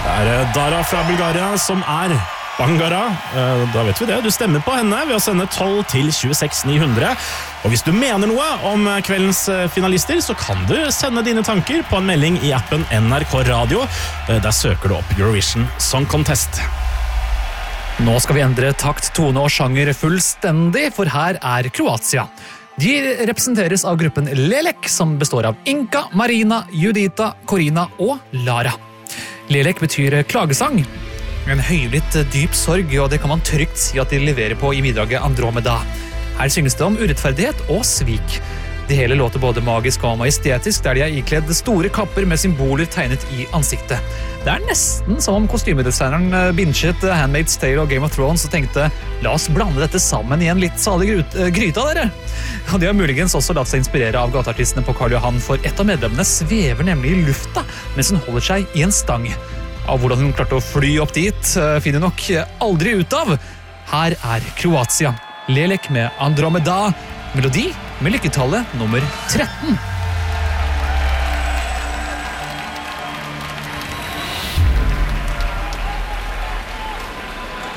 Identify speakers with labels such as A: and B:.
A: Dara fra Bulgaria som Bangara. Da vet vi det. Du stemmer på henne ved å sende 12 til 26 900. Og hvis du mener noe om kveldens finalister, så kan du sende dine tanker på en melding i appen NRK Radio. Der søker du opp Eurovision Song Contest.
B: Nå skal vi endre takt, tone og sjanger fullstendig, for her Kroatia. De representeres av gruppen Lelek, som består av Inka, Marina, Judita, Corina og Lara. Lelek betyr klagesang. En høylytt dyp sorg, og det kan man trygt si at de leverer på i bidraget Andromeda. Her synges det om urettferdighet og svik. Det hele låter både magisk og majestetisk, der de ikledd store kapper med symboler tegnet i ansiktet. Det nesten som om kostymedesigneren binchet Handmaid's Tale og Game of Thrones og tenkte, la oss blande dette sammen i en litt salig gryta, dere. Og de har muligens også latt seg inspirere av gateartistene på Karl Johan, for et av medlemmene svever nemlig i lufta mens hun holder seg i en stang. Av hvordan hun klarte å fly opp dit, finner nok aldri ut av. Her Kroatia. Lelek med Andromeda. Melodi med lykketallet nummer 13.